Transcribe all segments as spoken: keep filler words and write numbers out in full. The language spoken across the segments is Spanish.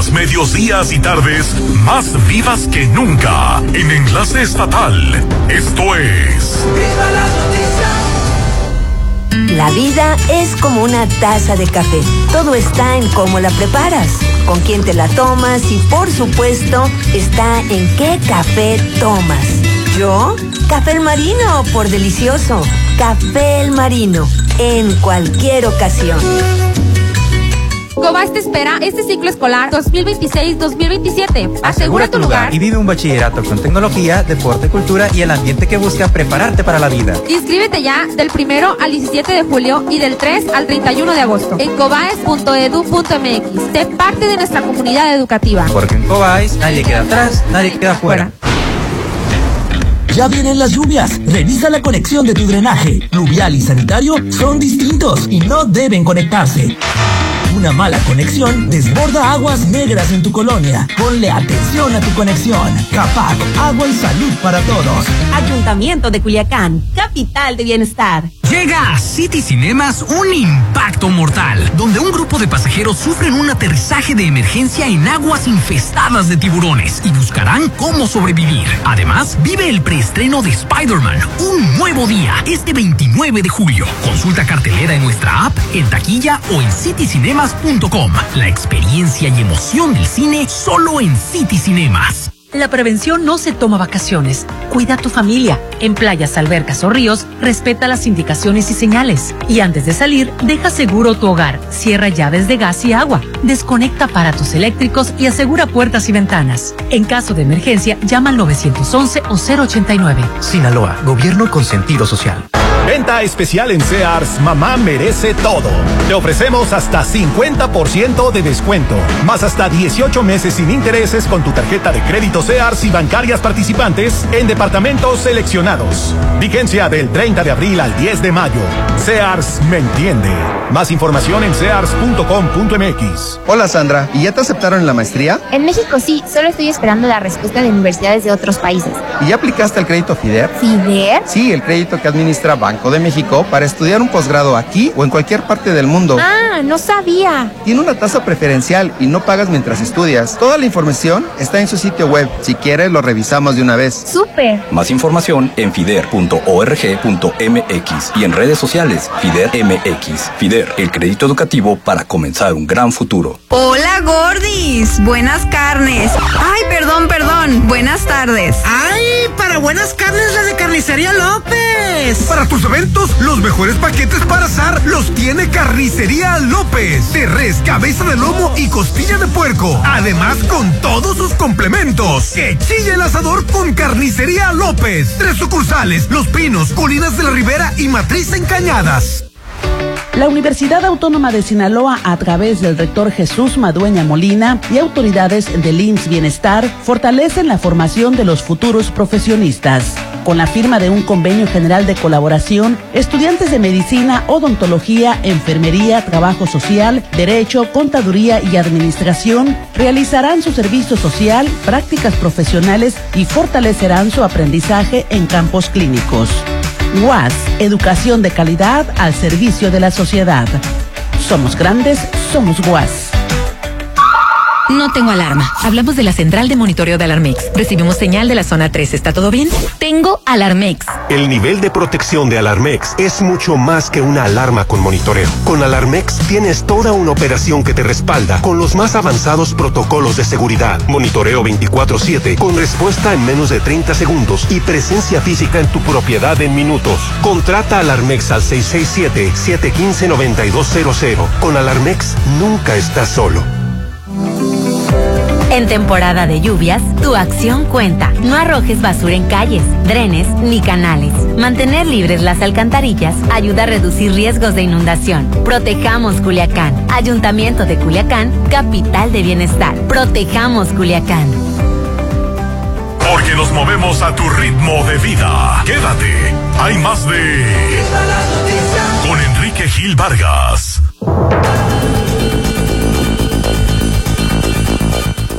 Los mediodías y tardes más vivas que nunca en Enlace Estatal. Esto es ¡Viva la noticia! La vida es como una taza de café. Todo está en cómo la preparas, con quién te la tomas y, por supuesto, está en qué café tomas. ¿Yo? Café El Marino, por delicioso. Café El Marino, en cualquier ocasión. Cobás te espera este ciclo escolar dos mil veintiséis dos mil veintisiete. Asegura tu lugar y vive un bachillerato con tecnología, deporte, cultura y el ambiente que busca prepararte para la vida. Inscríbete ya del primero al diecisiete de julio y del tres al treinta y uno de agosto en cobaes punto edu punto m x. Sé parte de nuestra comunidad educativa. Porque en Cobaes nadie queda atrás, nadie queda fuera. Ya vienen las lluvias. Revisa la conexión de tu drenaje. Pluvial y sanitario son distintos y no deben conectarse. Una mala conexión desborda aguas negras en tu colonia. Ponle atención a tu conexión. Capac, agua y salud para todos. Ayuntamiento de Culiacán, capital de bienestar. Llega a City Cinemas un impacto mortal, donde un grupo de pasajeros sufren un aterrizaje de emergencia en aguas infestadas de tiburones y buscarán cómo sobrevivir. Además, vive el preestreno de Spider-Man, Un Nuevo Día, este veintinueve de julio. Consulta cartelera en nuestra app, en taquilla o en city cinemas punto com. La experiencia y emoción del cine solo en City Cinemas. La prevención no se toma vacaciones. Cuida a tu familia. En playas, albercas o ríos, respeta las indicaciones y señales. Y antes de salir, deja seguro tu hogar. Cierra llaves de gas y agua. Desconecta aparatos eléctricos y asegura puertas y ventanas. En caso de emergencia, llama al nueve once o cero ochenta y nueve. Sinaloa, gobierno con sentido social. Venta especial en Sears, mamá merece todo. Te ofrecemos hasta cincuenta por ciento de descuento, más hasta dieciocho meses sin intereses con tu tarjeta de crédito Sears y bancarias participantes en departamentos seleccionados. Vigencia del treinta de abril al diez de mayo. Sears me entiende. Más información en sears punto com punto m x. Hola Sandra, ¿y ya te aceptaron en la maestría? En México sí, solo estoy esperando la respuesta de universidades de otros países. ¿Y ya aplicaste el crédito FIDER? ¿FIDER? Sí, el crédito que administra Banco de México para estudiar un posgrado aquí o en cualquier parte del mundo. Ah, no sabía. Tiene una tasa preferencial y no pagas mientras estudias. Toda la información está en su sitio web. Si quieres, lo revisamos de una vez. ¡Súper! Más información en fider punto org punto m x y en redes sociales FIDER M X. FIDER, el crédito educativo para comenzar un gran futuro. Hola, gordis. Buenas carnes. Ay, perdón, perdón. Buenas tardes. ¡Ay! Para buenas carnes, la de Carnicería López. Para tus eventos, los mejores paquetes para asar los tiene Carnicería López. De res, cabeza de lomo y costilla de puerco. Además, con todos sus complementos. ¡Que chille el asador con Carnicería López! Tres sucursales: Los Pinos, Colinas de la Ribera y Matriz en Cañadas. La Universidad Autónoma de Sinaloa, a través del rector Jesús Madueña Molina y autoridades del I M S S Bienestar, fortalecen la formación de los futuros profesionistas. Con la firma de un convenio general de colaboración, estudiantes de medicina, odontología, enfermería, trabajo social, derecho, contaduría y administración realizarán su servicio social, prácticas profesionales y fortalecerán su aprendizaje en campos clínicos. U A S, educación de calidad al servicio de la sociedad. Somos grandes, somos U A S. No tengo alarma. Hablamos de la central de monitoreo de Alarmex. Recibimos señal de la zona tres. ¿Está todo bien? Tengo Alarmex. El nivel de protección de Alarmex es mucho más que una alarma con monitoreo. Con Alarmex tienes toda una operación que te respalda con los más avanzados protocolos de seguridad. Monitoreo veinticuatro siete con respuesta en menos de treinta segundos y presencia física en tu propiedad en minutos. Contrata Alarmex al seis seis siete, siete uno cinco, nueve dos cero cero. Con Alarmex nunca estás solo. En temporada de lluvias, tu acción cuenta. No arrojes basura en calles, drenes ni canales. Mantener libres las alcantarillas ayuda a reducir riesgos de inundación. Protejamos Culiacán. Ayuntamiento de Culiacán, capital de bienestar. Protejamos Culiacán. Porque nos movemos a tu ritmo de vida. Quédate. Hay más de... Con Enrique Gil Vargas.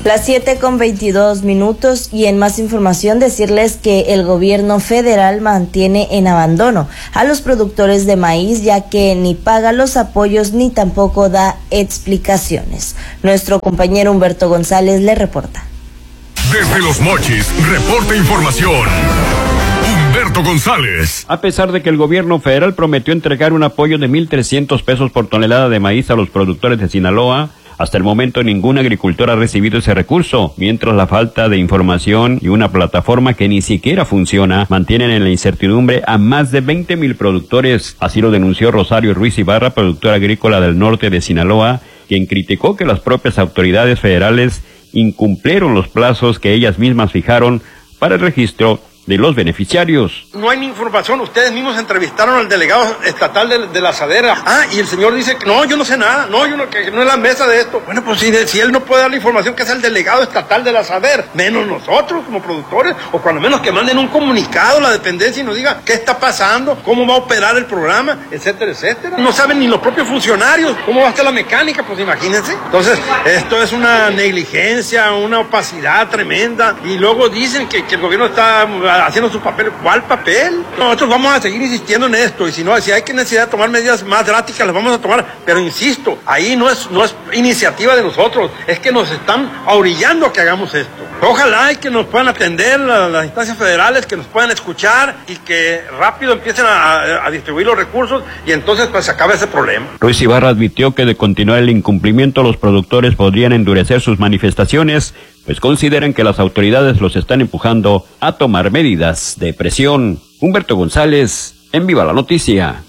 Las siete con veintidós minutos y en más información decirles que el gobierno federal mantiene en abandono a los productores de maíz, ya que ni paga los apoyos ni tampoco da explicaciones. Nuestro compañero Humberto González le reporta. Desde Los Mochis, reporta información. Humberto González. A pesar de que el gobierno federal prometió entregar un apoyo de mil trescientos pesos por tonelada de maíz a los productores de Sinaloa, hasta el momento ningún agricultor ha recibido ese recurso, mientras la falta de información y una plataforma que ni siquiera funciona mantienen en la incertidumbre a más de veinte mil productores. Así lo denunció Rosario Ruiz Ibarra, productora agrícola del norte de Sinaloa, quien criticó que las propias autoridades federales incumplieron los plazos que ellas mismas fijaron para el registro de los beneficiarios. No hay ni información, ustedes mismos entrevistaron al delegado estatal de, de la asadera. Ah, y el señor dice que no, yo no sé nada, no, yo no, que no es la mesa de esto. Bueno, pues si, si él no puede dar la información que es el delegado estatal de la asadera, menos nosotros como productores, o cuando menos que manden un comunicado a la dependencia y nos diga qué está pasando, cómo va a operar el programa, etcétera, etcétera. No saben ni los propios funcionarios cómo va a estar la mecánica, pues imagínense. Entonces, esto es una negligencia, una opacidad tremenda, y luego dicen que, que el gobierno está haciendo su papel. ¿Cuál papel? Nosotros vamos a seguir insistiendo en esto, y si no, si hay que necesidad de tomar medidas más drásticas, las vamos a tomar, pero insisto, ahí no es, no es iniciativa de nosotros, es que nos están orillando a que hagamos esto. Ojalá y que nos puedan atender las, las instancias federales, que nos puedan escuchar y que rápido empiecen a, a distribuir los recursos, y entonces pues se acabe ese problema. Ruiz Ibarra advirtió que de continuar el incumplimiento los productores podrían endurecer sus manifestaciones, pues consideran que las autoridades los están empujando a tomar medidas de presión. Humberto González, en Viva la Noticia.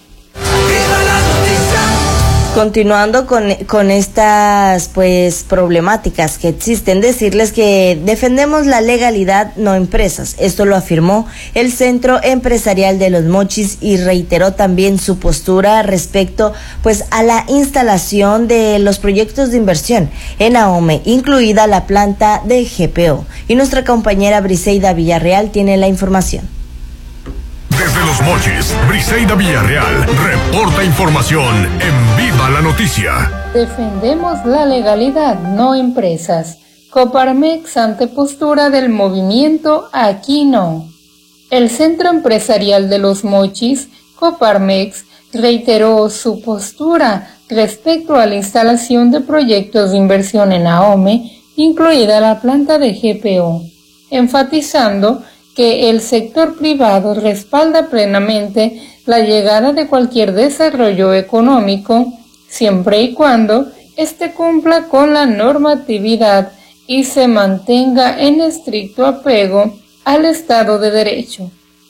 Continuando con, con estas pues problemáticas que existen, decirles que defendemos la legalidad, no empresas. Esto lo afirmó el Centro Empresarial de Los Mochis y reiteró también su postura respecto pues a la instalación de los proyectos de inversión en AOME, incluida la planta de G P O. Y nuestra compañera Briseida Villarreal tiene la información. Desde Los Mochis, Briseida Villarreal reporta información en Viva la Noticia. Defendemos la legalidad, no empresas. Coparmex ante postura del movimiento Aquí No. El Centro Empresarial de Los Mochis, Coparmex, reiteró su postura respecto a la instalación de proyectos de inversión en AOME, incluida la planta de G P O, enfatizando que el sector privado respalda plenamente la llegada de cualquier desarrollo económico, siempre y cuando éste cumpla con la normatividad y se mantenga en estricto apego al Estado de Derecho.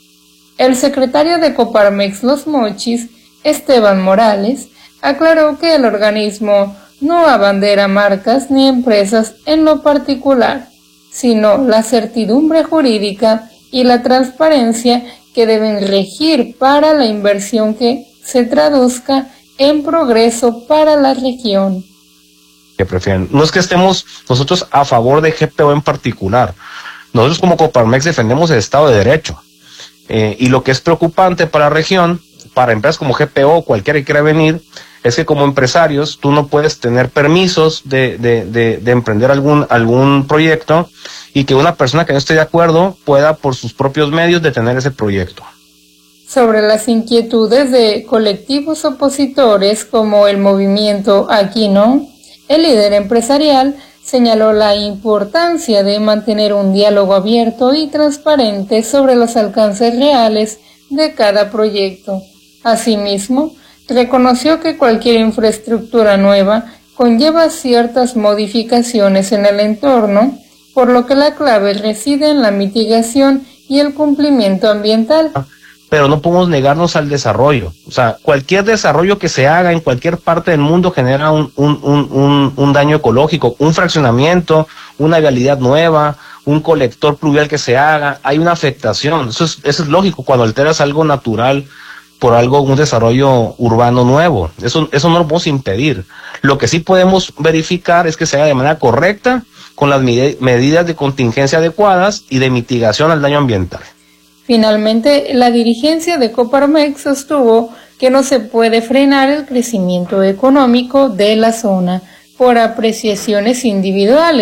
El secretario de Coparmex Los Mochis, Esteban Morales, aclaró que el organismo no abandera marcas ni empresas en lo particular, sino la certidumbre jurídica y la transparencia que deben regir para la inversión que se traduzca en progreso para la región. Que prefieren. No es que estemos nosotros a favor de G P O en particular. Nosotros como Coparmex defendemos el Estado de Derecho. Eh, y lo que es preocupante para la región, para empresas como G P O o cualquiera que quiera venir, es que como empresarios tú no puedes tener permisos de, de, de, de emprender algún, algún proyecto, y que una persona que no esté de acuerdo pueda por sus propios medios detener ese proyecto. Sobre las inquietudes de colectivos opositores como el movimiento Aquí No, el líder empresarial señaló la importancia de mantener un diálogo abierto y transparente sobre los alcances reales de cada proyecto. Asimismo, reconoció que cualquier infraestructura nueva conlleva ciertas modificaciones en el entorno, por lo que la clave reside en la mitigación y el cumplimiento ambiental. Pero no podemos negarnos al desarrollo. O sea, cualquier desarrollo que se haga en cualquier parte del mundo genera un, un, un, un, un daño ecológico, un fraccionamiento, una vialidad nueva, un colector pluvial que se haga, hay una afectación. Eso es, eso es lógico cuando alteras algo natural por algo, un desarrollo urbano nuevo. Eso, eso no lo podemos impedir. Lo que sí podemos verificar es que se haga de manera correcta, con las med- medidas de contingencia adecuadas y de mitigación al daño ambiental. Finalmente, la dirigencia de Coparmex sostuvo que no se puede frenar el crecimiento económico de la zona por apreciaciones individuales,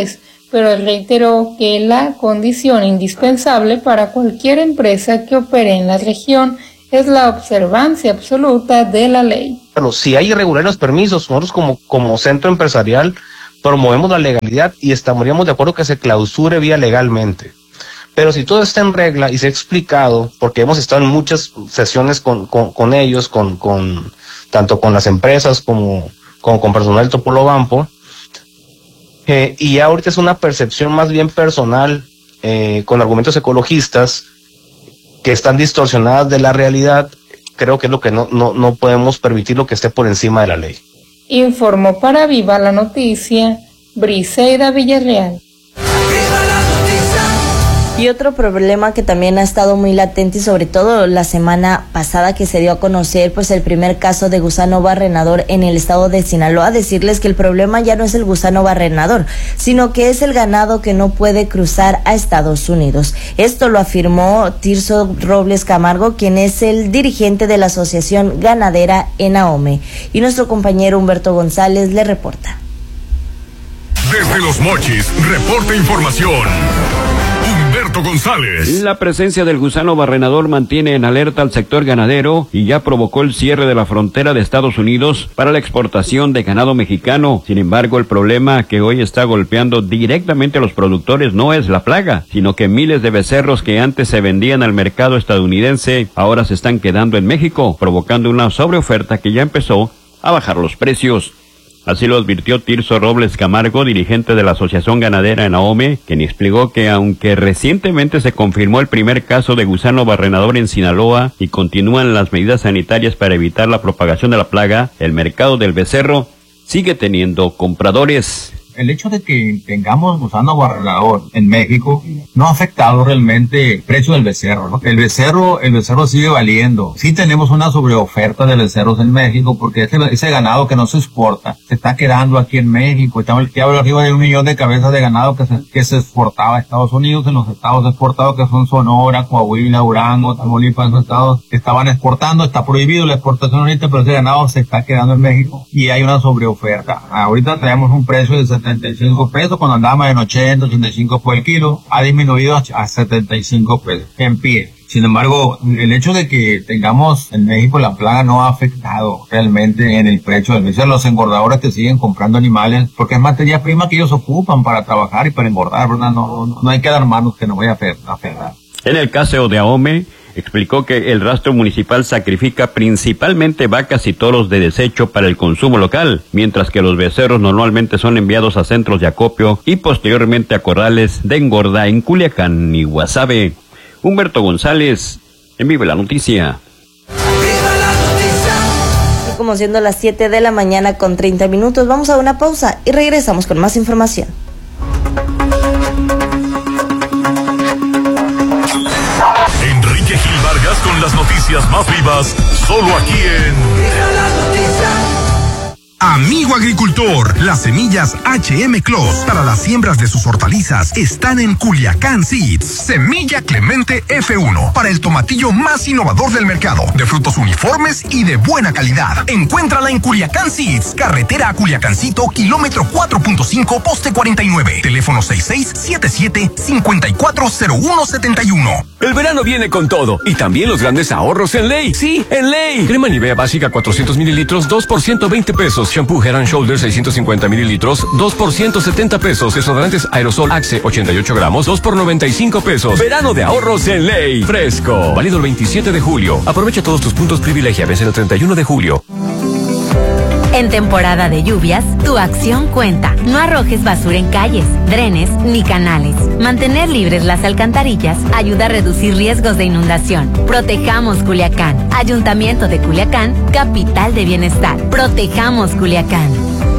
pero reiteró que la condición indispensable para cualquier empresa que opere en la región es la observancia absoluta de la ley. Bueno, si hay irregularidades en los permisos, nosotros como, como centro empresarial promovemos la legalidad y estaríamos de acuerdo que se clausure vía legalmente. Pero si todo está en regla y se ha explicado, porque hemos estado en muchas sesiones con, con, con ellos, con, con, tanto con las empresas como, como con personal del Topolobampo, eh, y ya ahorita es una percepción más bien personal, eh, con argumentos ecologistas, que están distorsionadas de la realidad, creo que es lo que no, no, no podemos permitir lo que esté por encima de la ley. Informó para Viva la Noticia, Briseida Villarreal. Y otro problema que también ha estado muy latente, y sobre todo la semana pasada que se dio a conocer pues el primer caso de gusano barrenador en el estado de Sinaloa, decirles que el problema ya no es el gusano barrenador, sino que es el ganado que no puede cruzar a Estados Unidos. Esto lo afirmó Tirso Robles Camargo, quien es el dirigente de la Asociación Ganadera en Ahome. Y nuestro compañero Humberto González le reporta. Desde Los Mochis, reporta información. Humberto González. La presencia del gusano barrenador mantiene en alerta al sector ganadero y ya provocó el cierre de la frontera de Estados Unidos para la exportación de ganado mexicano. Sin embargo, el problema que hoy está golpeando directamente a los productores no es la plaga, sino que miles de becerros que antes se vendían al mercado estadounidense ahora se están quedando en México, provocando una sobreoferta que ya empezó a bajar los precios. Así lo advirtió Tirso Robles Camargo, dirigente de la Asociación Ganadera en Ahome, quien explicó que aunque recientemente se confirmó el primer caso de gusano barrenador en Sinaloa y continúan las medidas sanitarias para evitar la propagación de la plaga, el mercado del becerro sigue teniendo compradores. El hecho de que tengamos gusano barrenador en México no ha afectado realmente el precio del becerro, ¿no? El becerro, el becerro sigue valiendo. Sí tenemos una sobreoferta de becerros en México porque ese, ese ganado que no se exporta se está quedando aquí en México. Estamos que hablo arriba de un millón de cabezas de ganado que se, que se exportaba a Estados Unidos, en los estados exportados que son Sonora, Coahuila, Durango, Tamaulipas, esos estados que estaban exportando. Está prohibido la exportación ahorita, pero ese ganado se está quedando en México y hay una sobreoferta. Ahorita tenemos un precio de setenta y cinco pesos, cuando andábamos en ochenta, ochenta y cinco por el kilo, ha disminuido a setenta y cinco pesos en pie. Sin embargo, el hecho de que tengamos en México la plaga no ha afectado realmente en el precio del becerro. Los engordadores que siguen comprando animales, porque es materia prima que ellos ocupan para trabajar y para engordar, ¿verdad? No, no, no hay que alarmarnos que no vaya a afectar. En el caso de Ahome, explicó que el rastro municipal sacrifica principalmente vacas y toros de desecho para el consumo local, mientras que los becerros normalmente son enviados a centros de acopio y posteriormente a corrales de engorda en Culiacán y Guasave. Humberto González, en Vive la Noticia. Y como siendo las siete de la mañana con treinta minutos, vamos a una pausa y regresamos con más información. Con las noticias más vivas, solo aquí en Amigo agricultor, las semillas H M Clos para las siembras de sus hortalizas están en Culiacán Seeds. Semilla Clemente F uno para el tomatillo más innovador del mercado, de frutos uniformes y de buena calidad. Encuéntrala en Culiacán Seeds, carretera a Culiacancito, kilómetro cuatro punto cinco, poste cuarenta y nueve, teléfono seis seis siete siete, cinco cuatro cero uno siete uno. El verano viene con todo y también los grandes ahorros en Ley. Sí, en Ley. Crema Nivea básica cuatrocientos mililitros, dos por ciento veinte pesos. Shampoo Head and Shoulders seiscientos cincuenta mililitros, dos por ciento setenta pesos. Desodorantes Aerosol Axe ochenta y ocho gramos, dos por noventa y cinco pesos. Verano de ahorros en Ley. Fresco. Válido el veintisiete de julio. Aprovecha todos tus puntos privilegia. Vence el treinta y uno de julio. En temporada de lluvias, tu acción cuenta. No arrojes basura en calles, drenes ni canales. Mantener libres las alcantarillas ayuda a reducir riesgos de inundación. Protejamos Culiacán. Ayuntamiento de Culiacán, capital de bienestar. Protejamos Culiacán.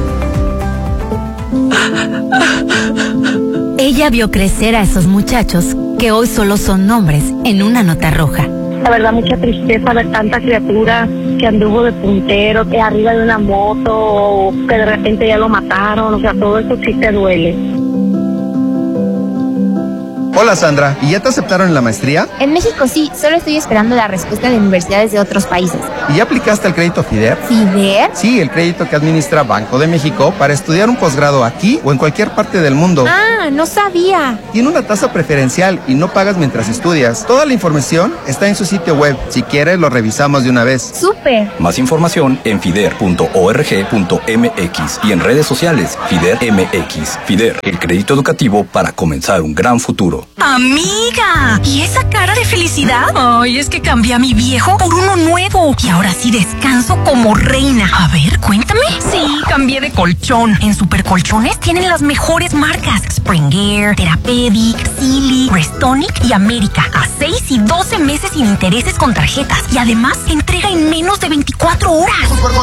Ella vio crecer a esos muchachos que hoy solo son nombres en una nota roja. La verdad, mucha tristeza ver tanta criatura que anduvo de puntero, que arriba de una moto, o que de repente ya lo mataron. O sea, todo eso sí te duele. Hola Sandra, ¿y ya te aceptaron en la maestría? En México sí, solo estoy esperando la respuesta de universidades de otros países. ¿Y ya aplicaste al crédito FIDER? ¿FIDER? Sí, el crédito que administra Banco de México para estudiar un posgrado aquí o en cualquier parte del mundo. Ah, no sabía. Tiene una tasa preferencial y no pagas mientras estudias. Toda la información está en su sitio web. Si quieres, lo revisamos de una vez. ¡Súper! Más información en fider punto org punto mx y en redes sociales FIDER M X. FIDER, el crédito educativo para comenzar un gran futuro. ¡Amiga! ¿Y esa cara de felicidad? Ay, es que cambié a mi viejo por uno nuevo y ahora sí descanso como reina. A ver, cuéntame. Sí, cambié de colchón. En Supercolchones tienen las mejores marcas: Spring Air, Therapeutic, Silly, Restonic y América. A seis y doce meses sin intereses con tarjetas. Y además, entrega en menos de veinticuatro horas.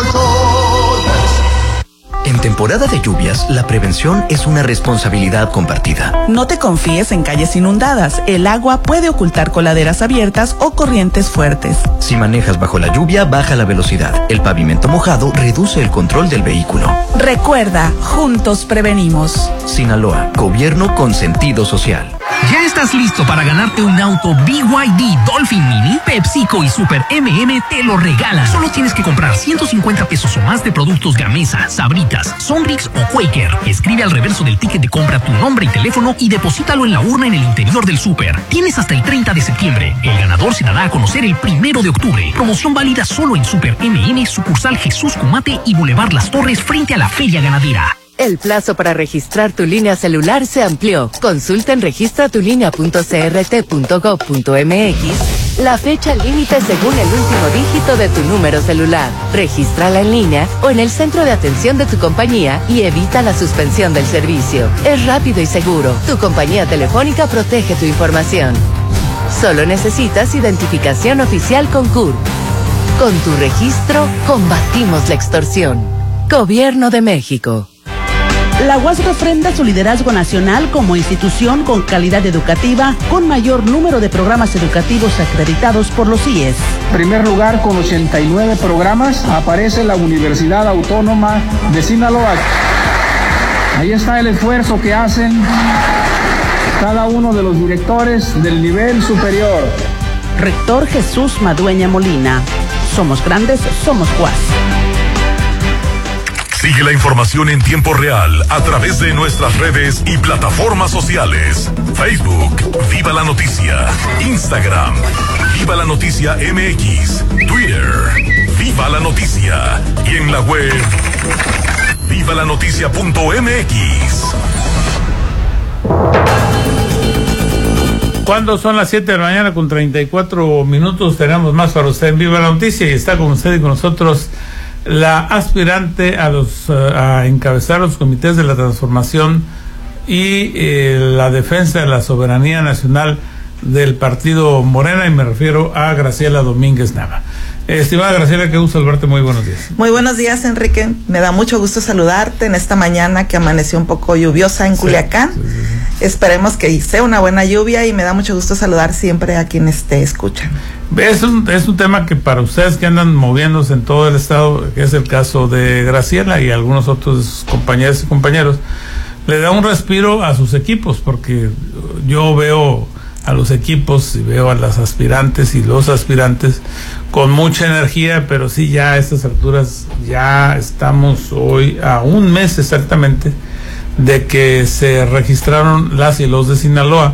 En temporada de lluvias, la prevención es una responsabilidad compartida. No te confíes en calles inundadas. El agua puede ocultar coladeras abiertas o corrientes fuertes. Si manejas bajo la lluvia, baja la velocidad. El pavimento mojado reduce el control del vehículo. Recuerda, juntos prevenimos. Sinaloa, gobierno con sentido social. ¿Ya estás listo para ganarte un auto B Y D Dolphin Mini? PepsiCo y Super M M te lo regalan. Solo tienes que comprar ciento cincuenta pesos o más de productos Gamesa, Sabritas, Sonrix o Quaker. Escribe al reverso del ticket de compra tu nombre y teléfono y deposítalo en la urna en el interior del súper. Tienes hasta el treinta de septiembre. El ganador se dará a conocer el primero de octubre. Promoción válida solo en Super M M, sucursal Jesús Cumate y Boulevard Las Torres frente a la Feria Ganadera. El plazo para registrar tu línea celular se amplió. Consulta en registra tu línea punto c r t punto gov punto m x la fecha límite según el último dígito de tu número celular. Regístrala en línea o en el centro de atención de tu compañía y evita la suspensión del servicio. Es rápido y seguro. Tu compañía telefónica protege tu información. Solo necesitas identificación oficial con C U R. Con tu registro, combatimos la extorsión. Gobierno de México. La U A S refrenda su liderazgo nacional como institución con calidad educativa, con mayor número de programas educativos acreditados por los I E S. En primer lugar, con ochenta y nueve programas, aparece la Universidad Autónoma de Sinaloa. Ahí está el esfuerzo que hacen cada uno de los directores del nivel superior. Rector Jesús Madueña Molina. Somos grandes, somos U A S. Sigue la información en tiempo real a través de nuestras redes y plataformas sociales. Facebook, Viva la Noticia. Instagram, Viva la Noticia M X. Twitter, Viva la Noticia. Y en la web, viva la noticia punto m x. Cuando son las siete de la mañana con treinta y cuatro minutos, tenemos más para usted en Viva la Noticia y está con usted y con nosotros la aspirante a los a encabezar los comités de la transformación y eh, la defensa de la soberanía nacional del partido Morena, y me refiero a Graciela Domínguez Nava. Estimada Graciela, qué gusto saludarte, muy buenos días. Muy buenos días, Enrique. Me da mucho gusto saludarte en esta mañana que amaneció un poco lluviosa en Culiacán. Sí, sí, sí. Esperemos que sea una buena lluvia y me da mucho gusto saludar siempre a quienes te escuchan. Es un, es un tema que para ustedes que andan moviéndose en todo el estado, que es el caso de Graciela y algunos otros compañeros y compañeros, le da un respiro a sus equipos, porque yo veo a los equipos y veo a las aspirantes y los aspirantes con mucha energía, pero sí, ya a estas alturas ya estamos hoy a un mes exactamente de que se registraron las y los de Sinaloa,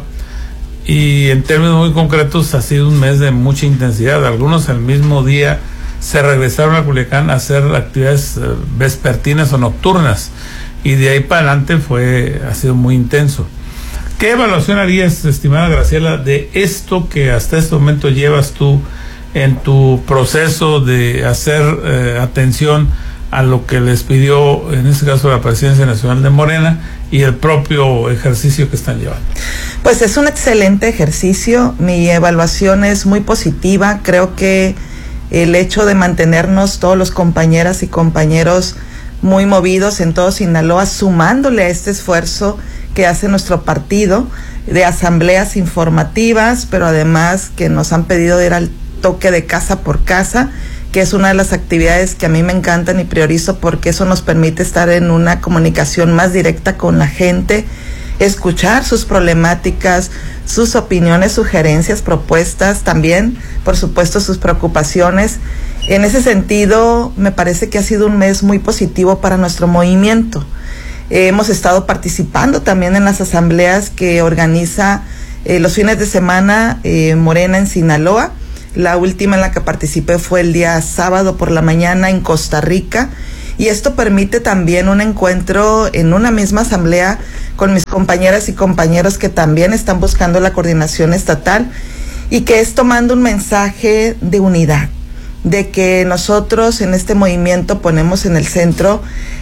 y en términos muy concretos ha sido un mes de mucha intensidad. Algunos el mismo día se regresaron a Culiacán a hacer actividades vespertinas o nocturnas, y de ahí para adelante fue ha sido muy intenso. ¿Qué evaluación harías, estimada Graciela, de esto que hasta este momento llevas tú en tu proceso de hacer eh, atención a lo que les pidió, en este caso, la Presidencia Nacional de Morena y el propio ejercicio que están llevando? Pues es un excelente ejercicio, mi evaluación es muy positiva. Creo que el hecho de mantenernos todos los compañeras y compañeros muy movidos en todo Sinaloa, sumándole a este esfuerzo que hace nuestro partido de asambleas informativas, pero además que nos han pedido ir al toque de casa por casa, que es una de las actividades que a mí me encantan y priorizo, porque eso nos permite estar en una comunicación más directa con la gente, escuchar sus problemáticas, sus opiniones, sugerencias, propuestas, también, por supuesto, sus preocupaciones. En ese sentido, me parece que ha sido un mes muy positivo para nuestro movimiento. Eh, hemos estado participando también en las asambleas que organiza eh, los fines de semana eh, Morena en Sinaloa. La última en la que participé fue el día sábado por la mañana en Costa Rica, y esto permite también un encuentro en una misma asamblea con mis compañeras y compañeros que también están buscando la coordinación estatal, y que es tomando un mensaje de unidad, de que nosotros en este movimiento ponemos en el centro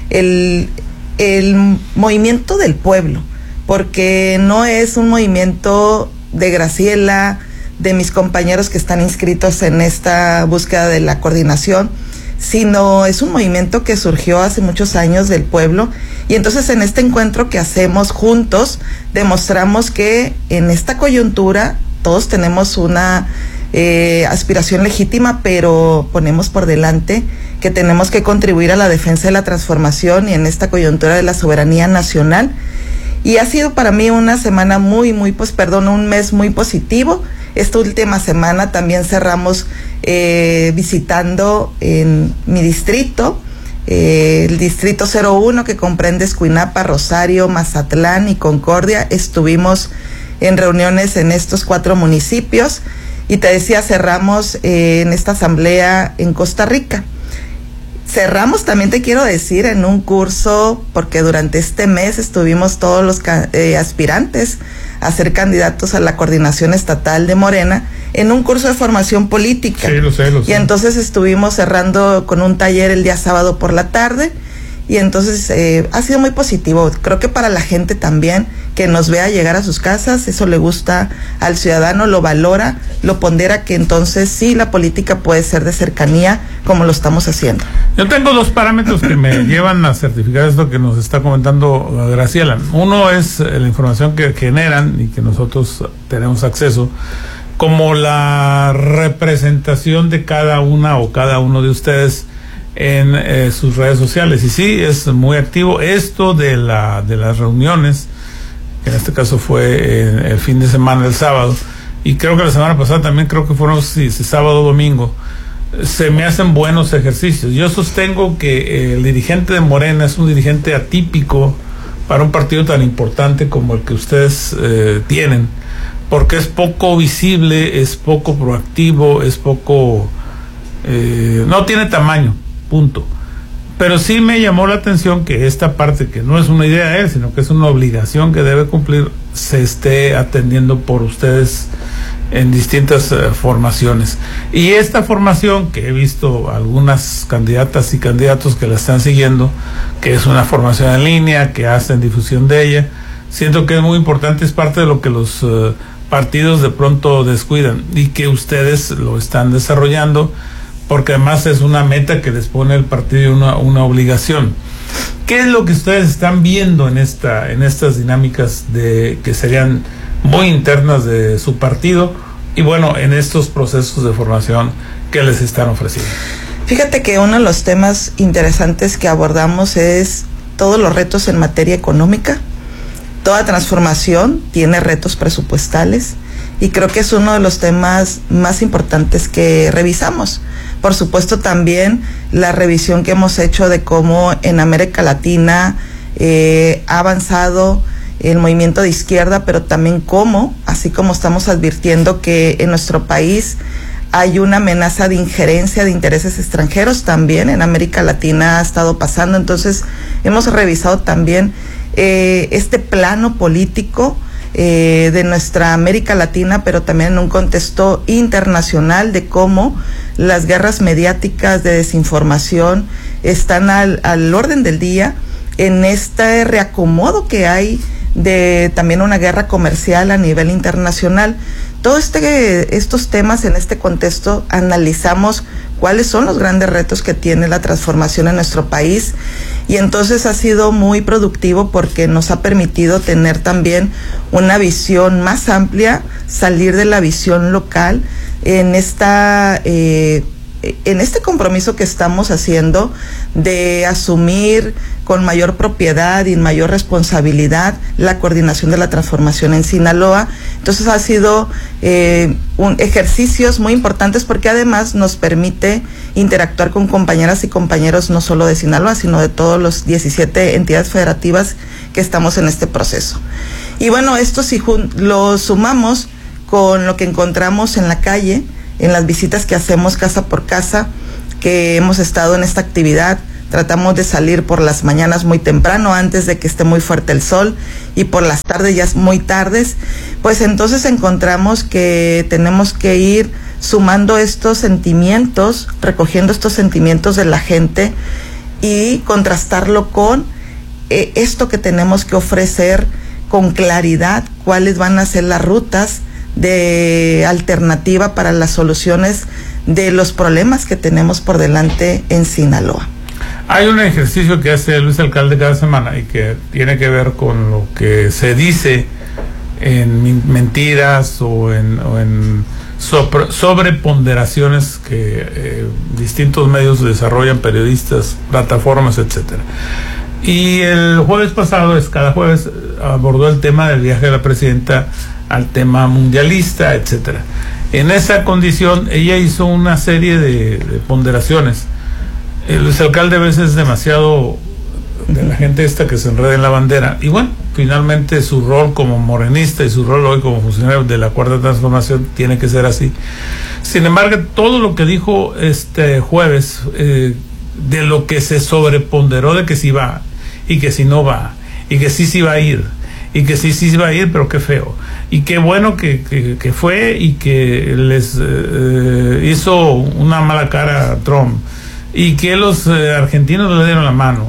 el, el movimiento del pueblo, porque no es un movimiento de Graciela, de mis compañeros que están inscritos en esta búsqueda de la coordinación, sino es un movimiento que surgió hace muchos años del pueblo. Y entonces en este encuentro que hacemos juntos demostramos que en esta coyuntura todos tenemos una eh, aspiración legítima, pero ponemos por delante que tenemos que contribuir a la defensa de la transformación y en esta coyuntura de la soberanía nacional. Y ha sido para mí una semana muy, muy, pues perdón, un mes muy positivo. Esta última semana también cerramos eh, visitando en mi distrito, eh, el distrito cero uno, que comprende Escuinapa, Rosario, Mazatlán y Concordia. Estuvimos en reuniones en estos cuatro municipios y te decía, cerramos eh, en esta asamblea en Costa Rica. Cerramos, también te quiero decir, en un curso, porque durante este mes estuvimos todos los eh, aspirantes a ser candidatos a la coordinación estatal de Morena, en un curso de formación política. Sí, lo sé, lo sé. Y entonces estuvimos cerrando con un taller el día sábado por la tarde, y entonces eh, ha sido muy positivo. Creo que para la gente también, que nos vea llegar a sus casas, eso le gusta al ciudadano, lo valora, lo pondera, que entonces sí, la política puede ser de cercanía, como lo estamos haciendo. Yo tengo dos parámetros que me llevan a certificar esto que nos está comentando Graciela. Uno es la información que generan y que nosotros tenemos acceso, como la representación de cada una o cada uno de ustedes en eh, sus redes sociales. Y sí, es muy activo esto de la de las reuniones, que en este caso fue en el fin de semana, el sábado, y creo que la semana pasada también, creo que fueron sí, sí, sábado o domingo. Se me hacen buenos ejercicios. Yo sostengo que eh, el dirigente de Morena es un dirigente atípico para un partido tan importante como el que ustedes eh, tienen, porque es poco visible, es poco proactivo, es poco eh, no tiene tamaño, punto. Pero sí me llamó la atención que esta parte, que no es una idea de él, sino que es una obligación que debe cumplir, se esté atendiendo por ustedes en distintas uh, formaciones. Y esta formación, que he visto algunas candidatas y candidatos que la están siguiendo, que es una formación en línea, que hacen difusión de ella, siento que es muy importante, es parte de lo que los uh, partidos de pronto descuidan, y que ustedes lo están desarrollando, porque además es una meta que les pone el partido y una, una obligación. ¿Qué es lo que ustedes están viendo en esta en estas dinámicas de que serían muy internas de su partido, y bueno, en estos procesos de formación que les están ofreciendo? Fíjate que uno de los temas interesantes que abordamos es todos los retos en materia económica. Toda transformación tiene retos presupuestales, y creo que es uno de los temas más importantes que revisamos. Por supuesto, también la revisión que hemos hecho de cómo en América Latina eh, ha avanzado el movimiento de izquierda, pero también cómo, así como estamos advirtiendo que en nuestro país hay una amenaza de injerencia de intereses extranjeros, también en América Latina ha estado pasando. Entonces hemos revisado también eh, este plano político eh, de nuestra América Latina, pero también en un contexto internacional, de cómo las guerras mediáticas de desinformación están al, al orden del día, en este reacomodo que hay de también una guerra comercial a nivel internacional. Todos este, estos temas, en este contexto analizamos cuáles son los grandes retos que tiene la transformación en nuestro país, y entonces ha sido muy productivo porque nos ha permitido tener también una visión más amplia, salir de la visión local en esta eh, en este compromiso que estamos haciendo de asumir con mayor propiedad y mayor responsabilidad la coordinación de la transformación en Sinaloa. Entonces ha sido eh, un ejercicios muy importantes porque además nos permite interactuar con compañeras y compañeros no solo de Sinaloa, sino de todos los diecisiete entidades federativas que estamos en este proceso. Y bueno, esto si lo sumamos con lo que encontramos en la calle, en las visitas que hacemos casa por casa, que hemos estado en esta actividad, tratamos de salir por las mañanas muy temprano, antes de que esté muy fuerte el sol, y por las tardes ya muy tardes, pues entonces encontramos que tenemos que ir sumando estos sentimientos, recogiendo estos sentimientos de la gente y contrastarlo con eh, esto que tenemos que ofrecer con claridad, cuáles van a ser las rutas de alternativa para las soluciones de los problemas que tenemos por delante en Sinaloa. Hay un ejercicio que hace Luis Alcalde cada semana y que tiene que ver con lo que se dice en mentiras o en, o en sobre, sobreponderaciones que eh, distintos medios desarrollan, periodistas, plataformas, etcétera. Y el jueves pasado, es cada jueves, abordó el tema del viaje de la presidenta al tema mundialista, etcétera. En esa condición, ella hizo una serie de, de ponderaciones. El alcalde a veces es demasiado de la gente esta que se enreda en la bandera. Y bueno, finalmente su rol como morenista y su rol hoy como funcionario de la Cuarta Transformación tiene que ser así. Sin embargo, todo lo que dijo este jueves, eh, de lo que se sobreponderó de que sí va, y que si no va, y que sí sí va a ir, y que sí sí va a ir, pero qué feo, y qué bueno que, que, que fue y que les eh, hizo una mala cara a Trump, y que los eh, argentinos le dieron la mano.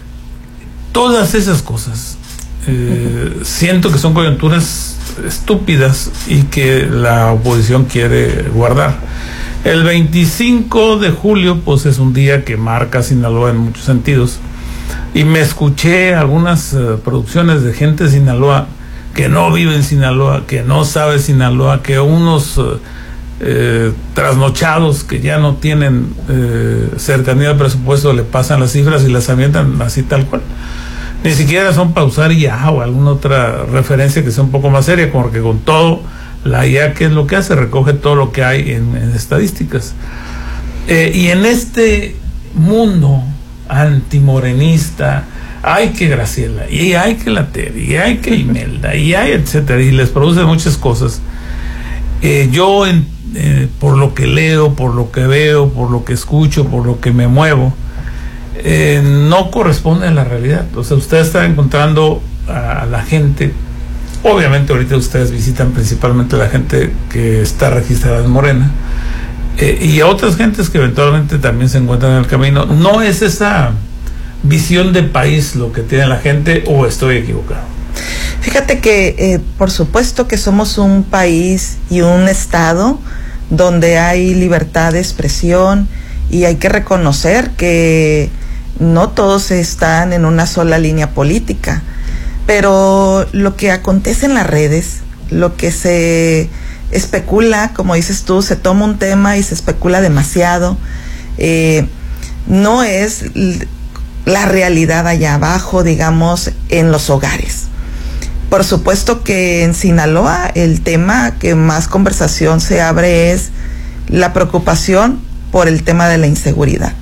Todas esas cosas eh, siento que son coyunturas estúpidas y que la oposición quiere guardar. El veinticinco de julio pues es un día que marca Sinaloa en muchos sentidos, y me escuché algunas uh, producciones de gente de Sinaloa que no vive en Sinaloa, que no sabe Sinaloa, que unos uh, eh, trasnochados que ya no tienen eh, cercanía al presupuesto le pasan las cifras y las avientan así tal cual. Ni siquiera son para usar I A o alguna otra referencia que sea un poco más seria, porque con todo la I A, ¿qué es lo que hace? Recoge todo lo que hay en, en estadísticas. Eh, y en este mundo antimorenista hay que Graciela, y hay que Lateri, y hay que Imelda, y hay etcétera, y les produce muchas cosas. Eh, yo, en, eh, por lo que leo, por lo que veo, por lo que escucho, por lo que me muevo, eh, no corresponde a la realidad. O sea, usted está encontrando a, a la gente. Obviamente ahorita ustedes visitan principalmente a la gente que está registrada en Morena, eh, y a otras gentes que eventualmente también se encuentran en el camino. No es esa visión de país lo que tiene la gente, o estoy equivocado. Fíjate que eh, por supuesto que somos un país y un estado donde hay libertad de expresión, y hay que reconocer que no todos están en una sola línea política. Pero lo que acontece en las redes, lo que se especula, como dices tú, se toma un tema y se especula demasiado, eh, no es la realidad allá abajo, digamos, en los hogares. Por supuesto que en Sinaloa el tema que más conversación se abre es la preocupación por el tema de la inseguridad.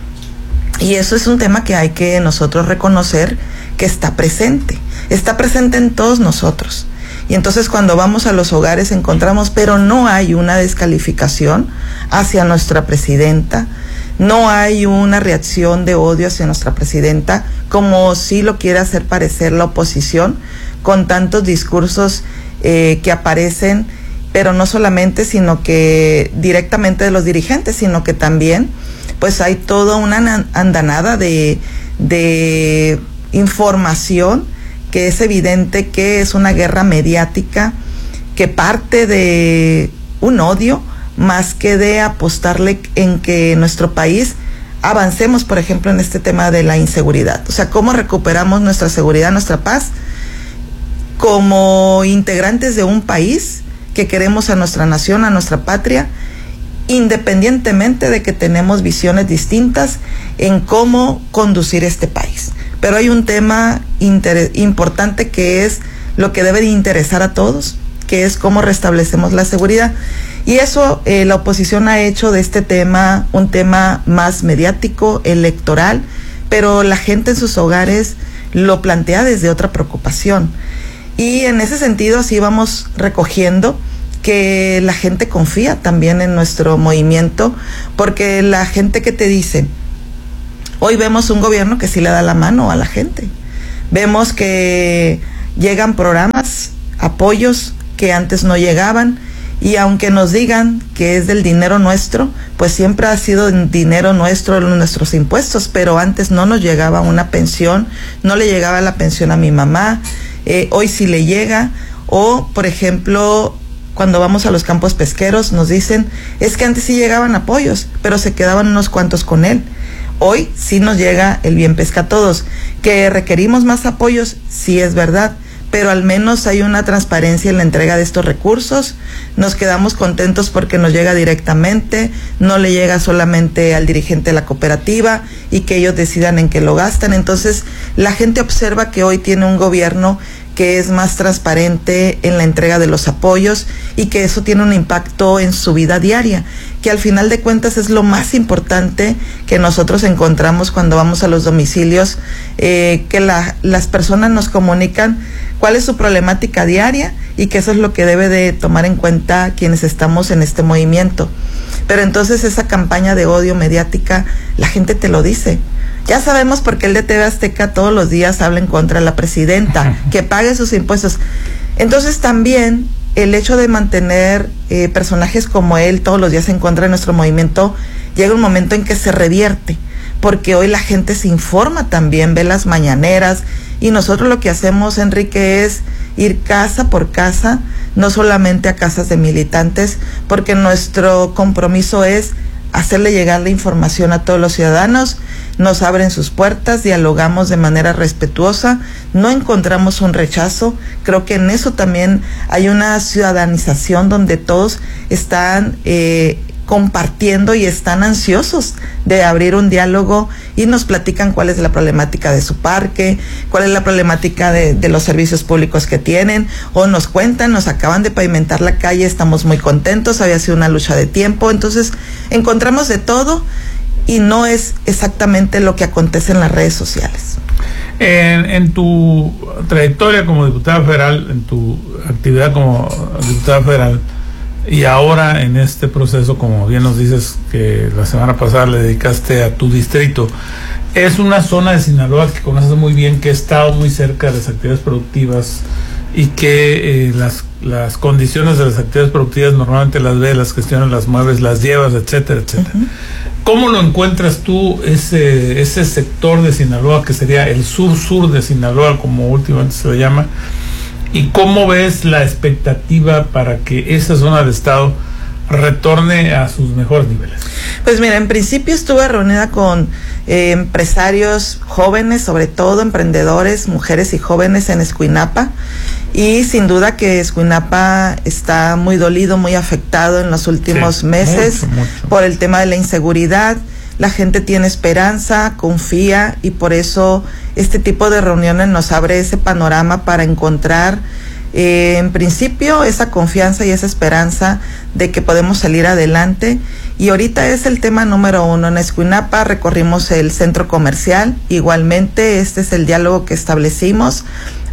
Y eso es un tema que hay que nosotros reconocer que está presente. Está presente en todos nosotros. Y entonces cuando vamos a los hogares encontramos, pero no hay una descalificación hacia nuestra presidenta, no hay una reacción de odio hacia nuestra presidenta, como sí lo quiere hacer parecer la oposición, con tantos discursos eh, que aparecen, pero no solamente, sino que directamente de los dirigentes, sino que también pues hay toda una andanada de, de información que es evidente que es una guerra mediática que parte de un odio más que de apostarle en que nuestro país avancemos, por ejemplo, en este tema de la inseguridad. O sea, cómo recuperamos nuestra seguridad, nuestra paz, como integrantes de un país que queremos a nuestra nación, a nuestra patria, independientemente de que tenemos visiones distintas en cómo conducir este país. Pero hay un tema inter- importante que es lo que debe de interesar a todos, que es cómo restablecemos la seguridad. Y eso eh, la oposición ha hecho de este tema un tema más mediático, electoral, pero la gente en sus hogares lo plantea desde otra preocupación. Y en ese sentido así vamos recogiendo que la gente confía también en nuestro movimiento, porque la gente que te dice, hoy vemos un gobierno que sí le da la mano a la gente, vemos que llegan programas, apoyos que antes no llegaban, y aunque nos digan que es del dinero nuestro, pues siempre ha sido dinero nuestro, nuestros impuestos, pero antes no nos llegaba una pensión, no le llegaba la pensión a mi mamá, eh, hoy sí le llega. O por ejemplo, cuando vamos a los campos pesqueros nos dicen, es que antes sí llegaban apoyos, pero se quedaban unos cuantos con él. Hoy sí nos llega el Bien Pesca a Todos. Que requerimos más apoyos, sí es verdad, pero al menos hay una transparencia en la entrega de estos recursos. Nos quedamos contentos porque nos llega directamente, no le llega solamente al dirigente de la cooperativa y que ellos decidan en qué lo gastan. Entonces la gente observa que hoy tiene un gobierno que es más transparente en la entrega de los apoyos y que eso tiene un impacto en su vida diaria, que al final de cuentas es lo más importante que nosotros encontramos cuando vamos a los domicilios, eh, que la, las personas nos comunican cuál es su problemática diaria y que eso es lo que debe de tomar en cuenta quienes estamos en este movimiento. Pero entonces esa campaña de odio mediática, la gente te lo dice. Ya sabemos por qué el de T V Azteca todos los días habla en contra de la presidenta, que pague sus impuestos. Entonces también el hecho de mantener eh, personajes como él todos los días en contra de nuestro movimiento, llega un momento en que se revierte, porque hoy la gente se informa también, ve las mañaneras, y nosotros lo que hacemos, Enrique, es ir casa por casa, no solamente a casas de militantes, porque nuestro compromiso es hacerle llegar la información a todos los ciudadanos. Nos abren sus puertas, dialogamos de manera respetuosa, no encontramos un rechazo. Creo que en eso también hay una ciudadanización donde todos están eh, compartiendo y están ansiosos de abrir un diálogo y nos platican cuál es la problemática de su parque, cuál es la problemática de, de los servicios públicos que tienen, o nos cuentan, nos acaban de pavimentar la calle, estamos muy contentos, había sido una lucha de tiempo. Entonces encontramos de todo y no es exactamente lo que acontece en las redes sociales. En, en tu trayectoria como diputada federal, en tu actividad como diputada federal, y ahora en este proceso, como bien nos dices que la semana pasada le dedicaste a tu distrito, es una zona de Sinaloa que conoces muy bien, que ha estado muy cerca de las actividades productivas y que eh, las, las condiciones de las actividades productivas normalmente las ves, las gestionas, las mueves, las llevas, etcétera, etcétera. Uh-huh. ¿Cómo lo encuentras tú, ese, ese sector de Sinaloa que sería el sur-sur de Sinaloa, como últimamente se le llama? ¿Y cómo ves la expectativa para que esa zona del estado retorne a sus mejores niveles? Pues mira, en principio estuve reunida con eh, empresarios jóvenes, sobre todo emprendedores, mujeres y jóvenes en Escuinapa, y sin duda que Escuinapa está muy dolido, muy afectado en los últimos sí, meses mucho, mucho. por el tema de la inseguridad. La gente tiene esperanza, confía, y por eso este tipo de reuniones nos abre ese panorama para encontrar eh, en principio esa confianza y esa esperanza de que podemos salir adelante. Y ahorita es el tema número uno. En Escuinapa recorrimos el centro comercial, igualmente este es el diálogo que establecimos,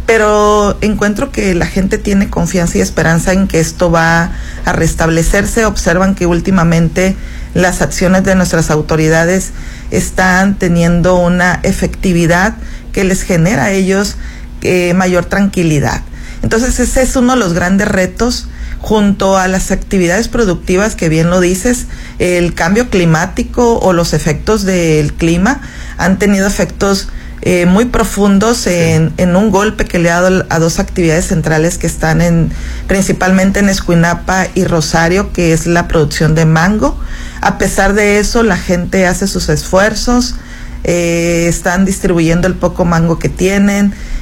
pero encuentro que la gente tiene confianza y esperanza en que esto va a restablecerse. Observan que últimamente las acciones de nuestras autoridades están teniendo una efectividad que les genera a ellos eh, mayor tranquilidad. Entonces ese es uno de los grandes retos, junto a las actividades productivas que bien lo dices. El cambio climático o los efectos del clima han tenido efectos Eh, muy profundos en, en un golpe que le ha dado a dos actividades centrales que están en principalmente en Escuinapa y Rosario, que es la producción de mango. A pesar de eso, la gente hace sus esfuerzos, eh, están distribuyendo el poco mango que tienen,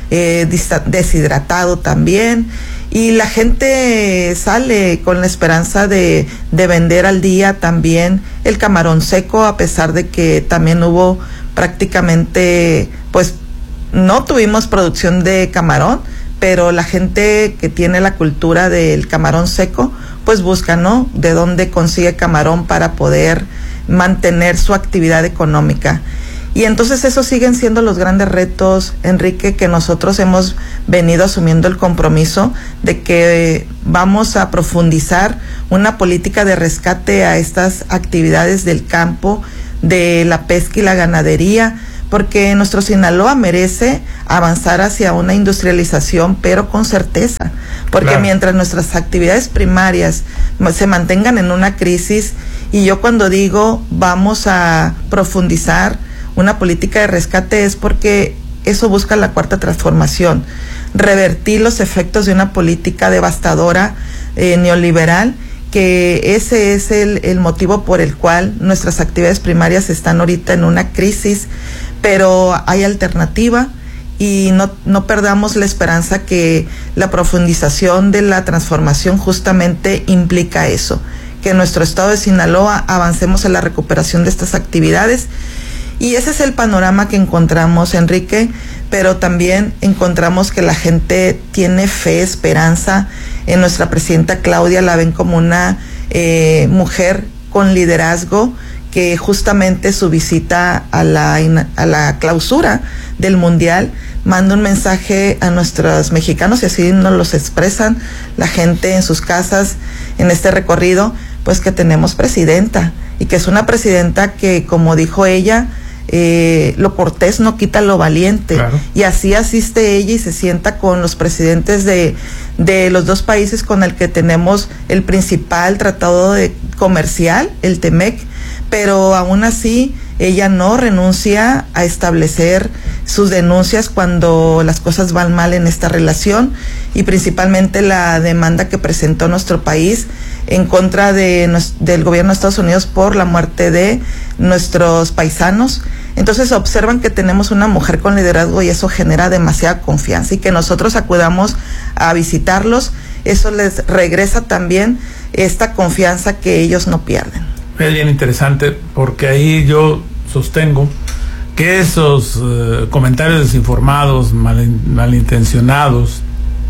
eh, deshidratado también. Y la gente sale con la esperanza de, de vender al día también el camarón seco, a pesar de que también hubo prácticamente, pues no tuvimos producción de camarón, pero la gente que tiene la cultura del camarón seco, pues busca, ¿no?, de dónde consigue camarón para poder mantener su actividad económica. Y entonces esos siguen siendo los grandes retos, Enrique, que nosotros hemos venido asumiendo el compromiso de que vamos a profundizar una política de rescate a estas actividades del campo, de la pesca y la ganadería, porque nuestro Sinaloa merece avanzar hacia una industrialización, pero con certeza, porque claro, mientras nuestras actividades primarias se mantengan en una crisis, y yo cuando digo vamos a profundizar una política de rescate es porque eso busca la cuarta transformación, revertir los efectos de una política devastadora eh, neoliberal, que ese es el, el motivo por el cual nuestras actividades primarias están ahorita en una crisis, pero hay alternativa y no, no perdamos la esperanza que la profundización de la transformación justamente implica eso, que en nuestro estado de Sinaloa avancemos en la recuperación de estas actividades. Y ese es el panorama que encontramos, Enrique, pero también encontramos que la gente tiene fe, esperanza en nuestra presidenta Claudia, la ven como una eh, mujer con liderazgo, que justamente su visita a la, a la clausura del Mundial manda un mensaje a nuestros mexicanos, y así nos los expresan la gente en sus casas en este recorrido, pues que tenemos presidenta, y que es una presidenta que, como dijo ella, Eh, lo cortés no quita lo valiente, claro. Y así asiste ella y se sienta con los presidentes de, de los dos países con el que tenemos el principal tratado de comercial, el Temec, pero aún así ella no renuncia a establecer sus denuncias cuando las cosas van mal en esta relación, y principalmente la demanda que presentó nuestro país en contra de, del gobierno de Estados Unidos por la muerte de nuestros paisanos. Entonces observan que tenemos una mujer con liderazgo y eso genera demasiada confianza, y que nosotros acudamos a visitarlos, eso les regresa también esta confianza que ellos no pierden. Es bien interesante, porque ahí yo sostengo que esos uh, comentarios desinformados, mal, malintencionados,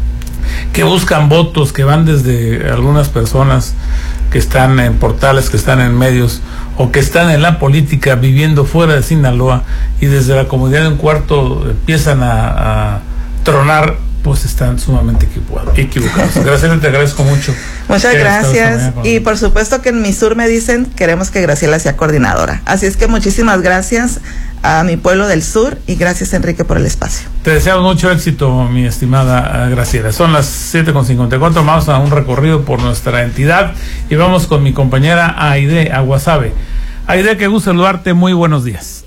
que buscan votos, que van desde algunas personas que están en portales, que están en medios, o que están en la política viviendo fuera de Sinaloa, y desde la comunidad de un cuarto empiezan a, a tronar, pues están sumamente equivocados. Graciela, te agradezco mucho. Muchas gracias. Y por supuesto que en mi sur me dicen, queremos que Graciela sea coordinadora. Así es que muchísimas gracias a mi pueblo del sur, y gracias, Enrique, por el espacio. Te deseamos mucho éxito, mi estimada Graciela. Son las siete con cincuenta y cuatro, vamos a un recorrido por nuestra entidad y vamos con mi compañera Aide Aguasave. Aide, qué gusto saludarte, muy buenos días.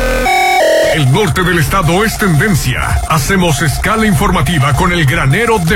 El norte del estado es tendencia. Hacemos escala informativa con el granero de